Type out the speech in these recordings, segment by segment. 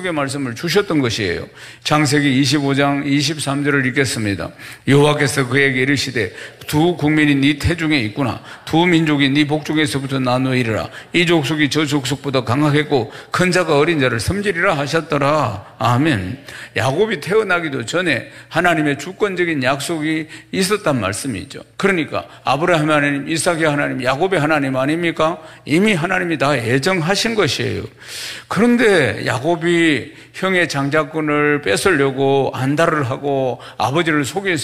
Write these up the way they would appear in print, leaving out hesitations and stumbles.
약속의 말씀을 주셨던 것이에요. 창세기 25장 23절을 읽겠습니다. 여호와께서 그에게 이르시되 두 국민이 네 태중에 있구나. 두 민족이 네 복중에서부터 나누어 이르라. 이 족속이 저 족속보다 강하겠고 큰 자가 어린 자를 섬지리라 하셨더라. 아멘. 야곱이 태어나기도 전에 하나님의 주권적인 약속이 있었단 말씀이죠. 그러니까 아브라함의 하나님, 이삭의 하나님, 야곱의 하나님 아닙니까? 이미 하나님이 다 예정하신 것이에요. 그런데 야곱이 형의 장자권을 뺏으려고 안달을 하고 아버지를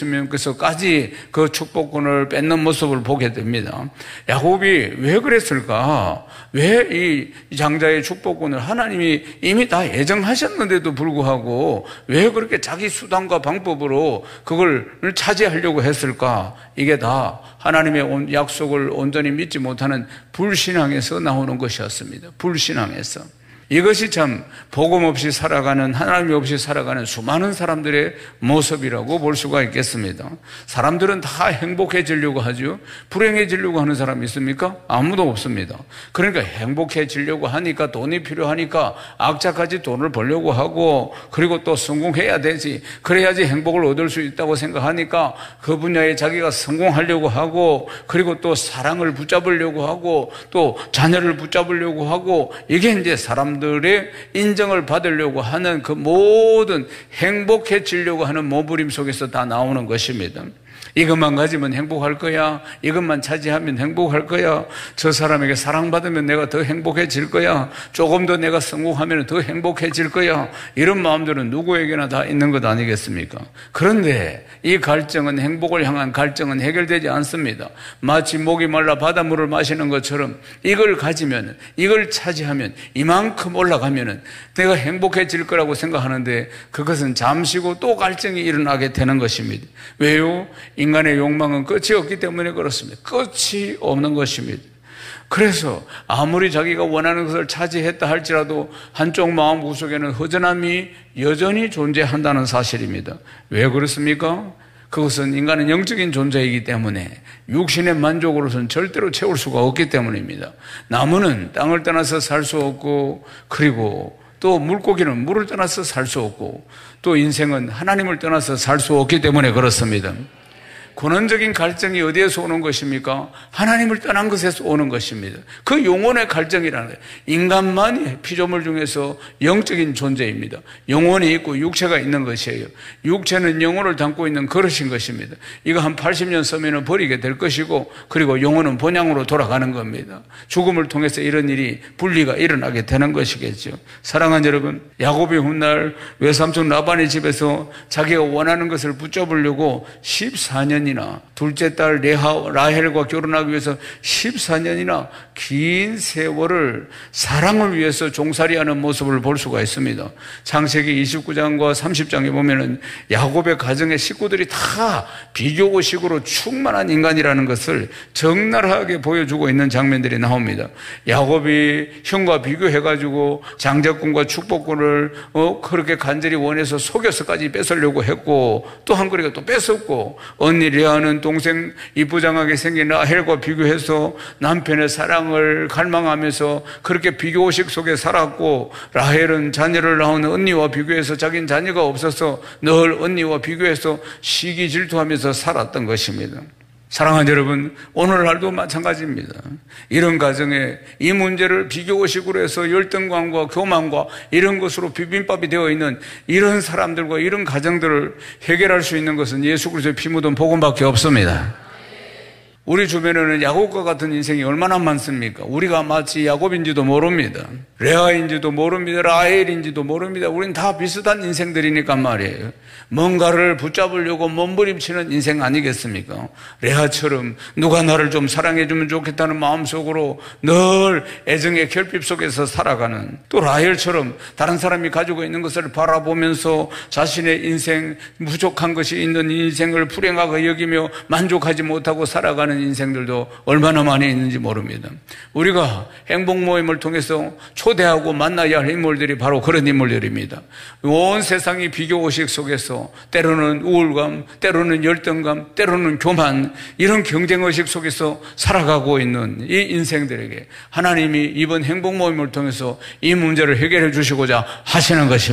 속였으면서까지 그 축복권을 뺏는 모습을 보게 됩니다. 야곱이 왜 그랬을까? 왜 이 장자의 축복권을 하나님이 이미 다 예정하셨는데도 불구하고 왜 그렇게 자기 수단과 방법으로 그걸 차지하려고 했을까? 이게 다 하나님의 약속을 온전히 믿지 못하는 불신앙에서 나오는 것이었습니다. 불신앙에서. 이것이 참 복음 없이 살아가는, 하나님 없이 살아가는 수많은 사람들의 모습이라고 볼 수가 있겠습니다. 사람들은 다 행복해지려고 하죠. 불행해지려고 하는 사람이 있습니까? 아무도 없습니다. 그러니까 행복해지려고 하니까 돈이 필요하니까 악자까지 돈을 벌려고 하고, 그리고 또 성공해야 되지, 그래야지 행복을 얻을 수 있다고 생각하니까 그 분야에 자기가 성공하려고 하고, 그리고 또 사랑을 붙잡으려고 하고, 또 자녀를 붙잡으려고 하고, 이게 이제 사람들의 인정을 받으려고 하는 그 모든 행복해지려고 하는 몸부림 속에서 다 나오는 것입니다. 이것만 가지면 행복할 거야. 이것만 차지하면 행복할 거야. 저 사람에게 사랑받으면 내가 더 행복해질 거야. 조금 더 내가 성공하면 더 행복해질 거야. 이런 마음들은 누구에게나 다 있는 것 아니겠습니까? 그런데 이 갈증은, 행복을 향한 갈증은 해결되지 않습니다. 마치 목이 말라 바닷물을 마시는 것처럼 이걸 가지면, 이걸 차지하면, 이만큼 올라가면 내가 행복해질 거라고 생각하는데 그것은 잠시고 또 갈증이 일어나게 되는 것입니다. 왜요? 인간의 욕망은 끝이 없기 때문에 그렇습니다. 끝이 없는 것입니다. 그래서 아무리 자기가 원하는 것을 차지했다 할지라도 한쪽 마음 구석에는 허전함이 여전히 존재한다는 사실입니다. 왜 그렇습니까? 그것은 인간은 영적인 존재이기 때문에 육신의 만족으로서는 절대로 채울 수가 없기 때문입니다. 나무는 땅을 떠나서 살 수 없고, 그리고 또 물고기는 물을 떠나서 살 수 없고, 또 인생은 하나님을 떠나서 살 수 없기 때문에 그렇습니다. 근원적인 갈증이 어디에서 오는 것입니까? 하나님을 떠난 것에서 오는 것입니다. 그 영혼의 갈증이라는 거예요. 인간만이 피조물 중에서 영적인 존재입니다. 영혼이 있고 육체가 있는 것이에요. 육체는 영혼을 담고 있는 그릇인 것입니다. 이거 한 80년 쓰면 버리게 될 것이고, 그리고 영혼은 본향으로 돌아가는 겁니다. 죽음을 통해서 이런 일이, 분리가 일어나게 되는 것이겠죠. 사랑하는 여러분, 야곱이 훗날 외삼촌 라반의 집에서 자기가 원하는 것을 붙잡으려고 14년이나 둘째 딸 라헬과 결혼하기 위해서 14년이나 긴 세월을 사랑을 위해서 종살이하는 모습을 볼 수가 있습니다. 창세기 29장과 30장에 보면은 야곱의 가정의 식구들이 다 비교의식으로 충만한 인간이라는 것을 적나라하게 보여주고 있는 장면들이 나옵니다. 야곱이 형과 비교해가지고 장자권과 축복권을 그렇게 간절히 원해서 속여서까지 뺏으려고 했고, 또 한 그리가 또 뺏었고, 언니 레아는 동생 이쁘장하게 생긴 라헬과 비교해서 남편의 사랑을 갈망하면서 그렇게 비교의식 속에 살았고, 라헬은 자녀를 낳은 언니와 비교해서 자기는 자녀가 없어서 늘 언니와 비교해서 시기 질투하면서 살았던 것입니다. 사랑하는 여러분, 오늘날도 마찬가지입니다. 이런 가정에 이 문제를 비교의식으로 해서 열등감과 교만과 이런 것으로 비빔밥이 되어 있는 이런 사람들과 이런 가정들을 해결할 수 있는 것은 예수 그리스도의 피 묻은 복음밖에 없습니다. 우리 주변에는 야곱과 같은 인생이 얼마나 많습니까? 우리가 마치 야곱인지도 모릅니다. 레아인지도 모릅니다. 라헬인지도 모릅니다. 우린 다 비슷한 인생들이니까 말이에요. 뭔가를 붙잡으려고 몸부림치는 인생 아니겠습니까? 레아처럼 누가 나를 좀 사랑해주면 좋겠다는 마음속으로 늘 애정의 결핍 속에서 살아가는, 또 라헬처럼 다른 사람이 가지고 있는 것을 바라보면서 자신의 인생, 부족한 것이 있는 인생을 불행하게 여기며 만족하지 못하고 살아가는 인생들도 얼마나 많이 있는지 모릅니다. 우리가 행복 모임을 통해서 초대하고 만나야 할 인물들이 바로 그런 인물들입니다. 온 세상이 비교의식 속에서 때로는 우울감, 때로는 열등감, 때로는 교만, 이런 경쟁의식 속에서 살아가고 있는 이 인생들에게 하나님이 이번 행복 모임을 통해서 이 문제를 해결해 주시고자 하시는 것입니다.